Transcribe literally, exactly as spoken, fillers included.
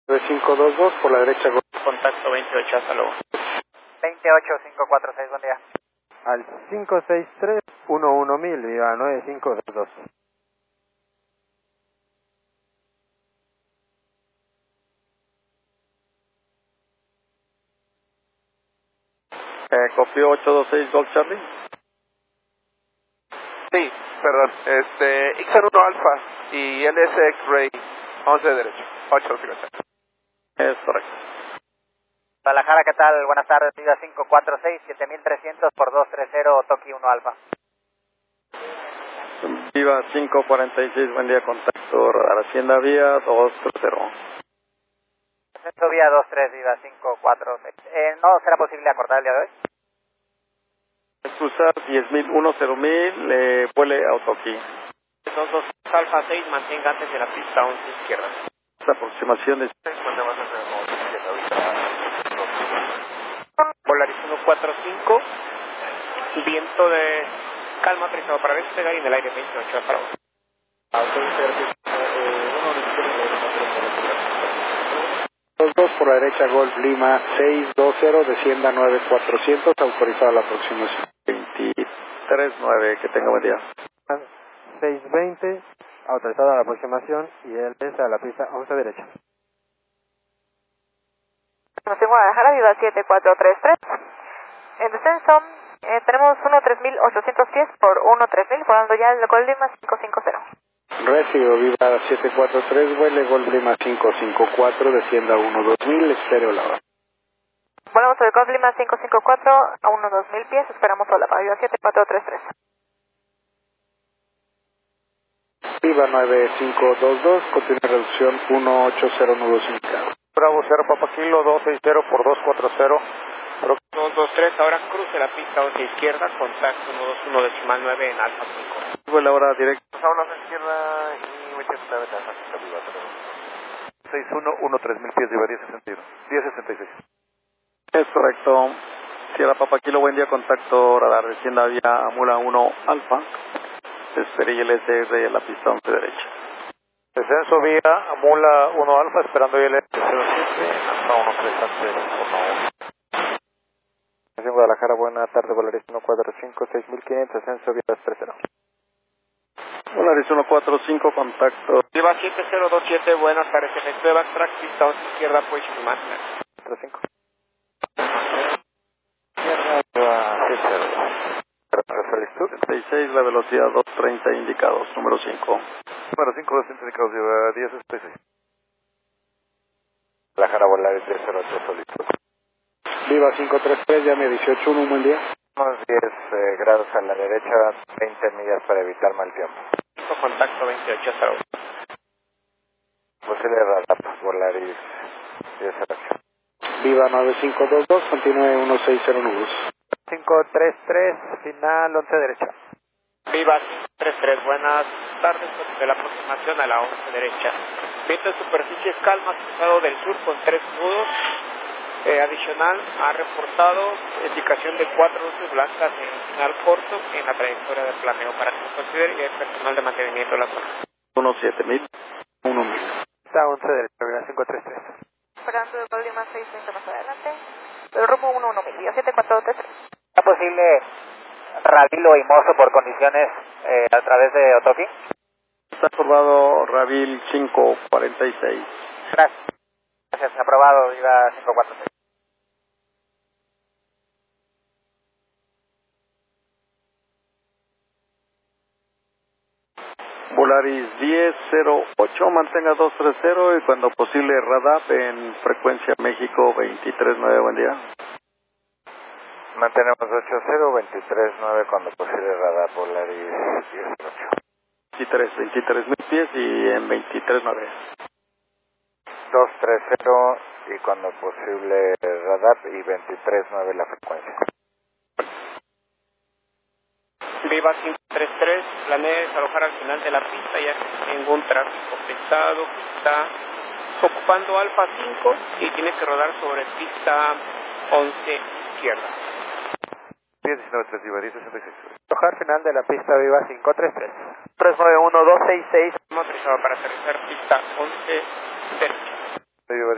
cinco dos dos por la derecha. Contacto veintiocho, hasta luego. veintiocho cinco cuatro seis, buen día. Al cinco seis tres uno uno mil, viva nueve cinco dos dos. Eh, copió ocho dos seis Golf Charlie. Sí, perdón, este, Ixon uno Alfa y L S X-Ray, once de derecho, ocho dos cinco. Es correcto. Guadalajara, ¿qué tal? Buenas tardes, Viva cinco cuatro seis, siete mil trescientos por dos tres cero, Toki uno Alfa. Viva cinco cuarenta y seis, buen día, contacto radar Hacienda Vía dos tres cero. Ascenso vía dos tres, Viva cinco cuatro seis. Eh, ¿No será posible acordar el día de hoy? Cruzar diez mil, cero mil, eh, vuele Autoki. Dos dos Alfa seis, mantenga antes de la pista once izquierda. La aproximación de Polaris uno cuatro cinco, viento de calma, aterrizado para despegar y en el aire veintiocho, hasta luego. dos dos por la derecha, Golf Lima seis dos cero, descienda nueve cuatrocientos, autorizada la aproximación. veintitrés nueve, que tenga buen día. seis veinte, autorizada la aproximación y él es a la pista once derecha. Nos tengo Guadalajara, Viva siete cuatro tres tres. En descenso, eh, tenemos uno tres mil ochocientos pies por uno tres mil, volando ya el Golf Lima cinco cinco cero. Recibo Viva siete cuatro tres, vuele Golf Lima cinco cinco cuatro, descienda uno dos mil, estéreo la hora. Volamos el Golf Lima cinco cinco cuatro a uno dos mil pies, esperamos a la Viva siete cuatro tres tres. Viva nueve cinco dos dos, continúa reducción uno ocho cero nudos indicado. Bravo cero Papa Kilo dos seis cero por dos cuatro cero. dos dos tres, ahora cruce la pista once izquierda, contacto uno dos uno decimal nueve en Alfa cinco. Vuela ahora directo. Habla a la izquierda y veintiocho nueve en Alfa cinco, Viva seis uno uno tres mil pies, Viva diez sesenta y uno, diez sesenta y seis. Es correcto. Sierra Papa Kilo, buen día, contacto radar Hacienda Vía Amula uno Alfa. Espere y L S R en la pista once derecha. Descenso vía Amula uno Alfa, esperando L S cero siete, Alfa uno tres uno. En Guadalajara, buena tarde, Polaris uno cuatro cinco, seis mil quinientos, ascenso vía dos tres cero. Polaris uno cuatro cinco, contacto. Viva siete cero dos siete, buenas tardes, efectúe backtrack, pista once izquierda, position master. cuatro cinco. setenta y seis, la velocidad doscientos treinta indicados, número cinco. Número cinco, doscientos indicados, Viva diez sesenta y seis. Guadalajara, Polaris tres cero ocho, solito. Viva cinco tres tres, llame dieciocho uno, un buen día. Unos diez eh, grados a la derecha, veinte millas para evitar mal tiempo. Contacto veintiocho, hasta luego. Posible radar, Polaris diez ocho. Viva nueve cinco dos dos, continúe uno seis cero nudos. cinco tres tres, final once derecha. Viva tres tres, buenas tardes, de la aproximación a la once derecha. Viento de superficie calma, cruzado del sur con tres nudos. Eh, adicional, ha reportado indicación de cuatro luces blancas en final corto en la trayectoria del planeo para que se considere y el personal de mantenimiento de la zona. uno siete mil, uno mil. Está once derecha, Viva cinco tres tres. Esperando el Golf Lima seis veinte más adelante. El rumbo uno uno mil, Viva siete cuatro tres tres. ¿Es posible Ravilo y Mozo por condiciones eh, a través de Otoki? Está aprobado Ravil cinco cuarenta y seis. Gracias. Gracias, aprobado, Viva cinco cuatro seis. Polaris diez cero ocho, mantenga dos tres cero y cuando posible radar en frecuencia México veintitrés nueve, buen día. Mantenemos ocho cero, veintitrés nueve cuando posible radar Polaris diez ocho. veintitrés, veintitrés mil pies y en veintitrés nueve. dos tres cero y cuando posible radar y veintitrés nueve la frecuencia. Viva cinco tres tres, planea desalojar al final de la pista ya que no hay ningún tráfico pesado, está ocupando Alfa cinco y tiene que rodar sobre pista once izquierda. diez diecinueve tres, Viva diez sesenta y seis. Desalojar final de la pista Viva cinco tres tres. tres nueve uno dos seis seis. Motorizado para aterrizar pista once derecha. Viva